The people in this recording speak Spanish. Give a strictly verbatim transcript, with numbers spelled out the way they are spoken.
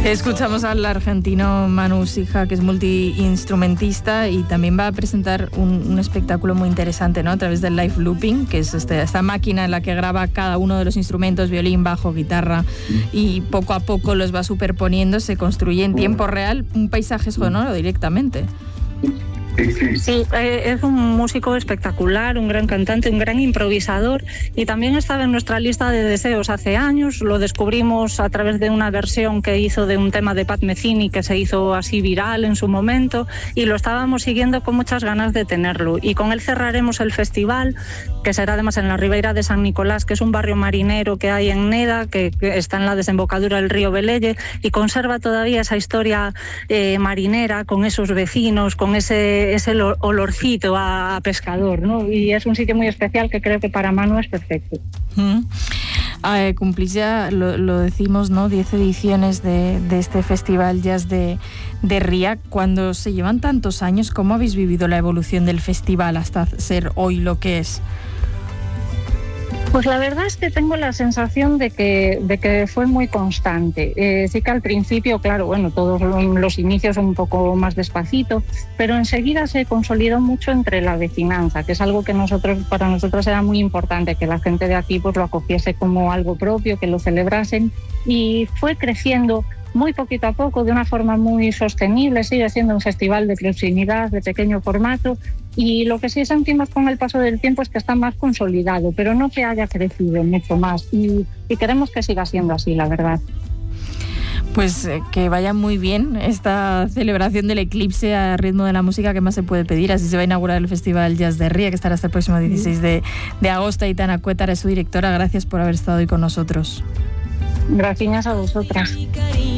Escuchamos al argentino Manu Sija, que es multiinstrumentista y también va a presentar un, un espectáculo muy interesante, ¿no? A través del live looping, que es este, esta máquina en la que graba cada uno de los instrumentos, violín, bajo, guitarra, y poco a poco los va superponiendo, se construye en tiempo real un paisaje sonoro directamente. Sí, es un músico espectacular, un gran cantante, un gran improvisador, y también estaba en nuestra lista de deseos hace años. Lo descubrimos a través de una versión que hizo de un tema de Pat Metheny que se hizo así viral en su momento, y lo estábamos siguiendo con muchas ganas de tenerlo. Y con él cerraremos el festival, que será además en la Ribeira de San Nicolás, que es un barrio marinero que hay en Neda, que, que está en la desembocadura del río Velelle y conserva todavía esa historia eh, marinera, con esos vecinos, con ese ese olorcito a pescador, ¿no? Y es un sitio muy especial que creo que para Manu es perfecto. Mm. Eh, cumplís ya, lo, lo decimos, ¿no? diez ediciones de, de este Festival Jazz de, de Ría. Cuando se llevan tantos años, ¿cómo habéis vivido la evolución del festival hasta ser hoy lo que es? Pues la verdad es que tengo la sensación de que, de que fue muy constante. Eh, sí que al principio, claro, bueno, todos los inicios son un poco más despacito, pero enseguida se consolidó mucho entre la vecinanza, que es algo que nosotros, para nosotros era muy importante, que la gente de aquí pues lo acogiese como algo propio, que lo celebrasen, y fue creciendo muy poquito a poco, de una forma muy sostenible. Sigue siendo un festival de proximidad, de pequeño formato, y lo que sí sentimos con el paso del tiempo es que está más consolidado, pero no que haya crecido mucho más, y, y queremos que siga siendo así, la verdad. Pues eh, que vaya muy bien esta celebración del eclipse a ritmo de la música, que más se puede pedir. Así se va a inaugurar el Festival Jazz de Ría, que estará hasta el próximo dieciséis de, de agosto. Aitana Cuétara es su directora. Gracias por haber estado hoy con nosotros. Gracias a vosotras.